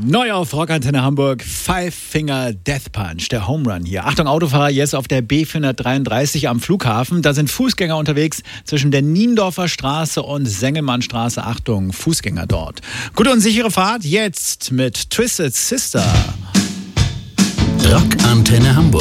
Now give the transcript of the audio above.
Neu auf Rockantenne Hamburg, Five Finger Death Punch, der Home Run hier. Achtung Autofahrer, jetzt auf der B433 am Flughafen. Da sind Fußgänger unterwegs zwischen der Niendorfer Straße und Sengelmannstraße. Achtung, Fußgänger dort. Gute und sichere Fahrt jetzt mit Twisted Sister. Rockantenne Hamburg.